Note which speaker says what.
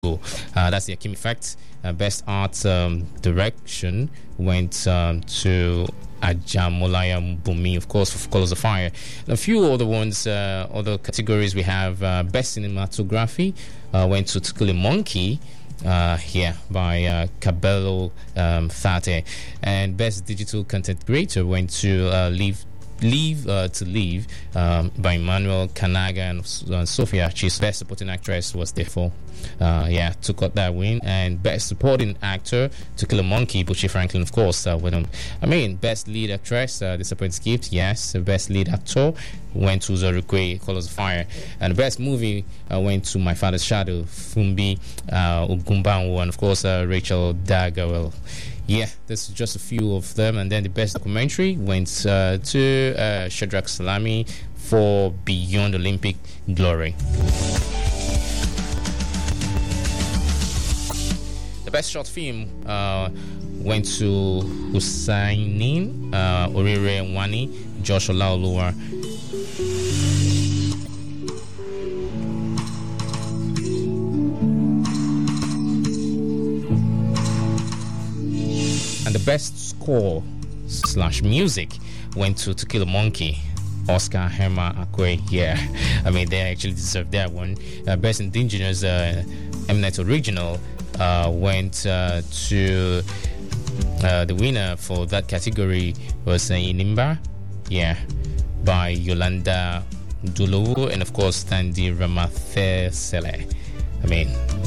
Speaker 1: That's the Akim Effect. Best art direction went to Ajamolaya Bumi, of course, for Colors of Fire. A few other ones, other categories we have. Best cinematography went to Tukuli Monkey. Here by Cabello Thate, and best digital content creator went to Leave to Live by Emmanuel Kanaga and Sophia. She's best supporting actress was therefore took out that win, and best supporting actor To Kill a Monkey, Bushi Franklin, of course. Best lead actress, Disappointed Gift, yes. Best lead actor went to Zorukwe, Colors of Fire, and the best movie went to My Father's Shadow, Fumbi Ugumbanwo, and of course Rachel Dagawel. Yeah, this is just a few of them. And then the best documentary went to Shadrach Salami for Beyond Olympic Glory. The best short film went to Hussainin, Orire Nwani, Josh Olaoluwa. And the best score / music went to Kill a Monkey, Oscar Herma Akwe. Yeah, they actually deserve that one. Best indigenous Mnet original went to the winner for that category was Inimba, by Yolanda Dulowo, and of course Tandy Ramathesele.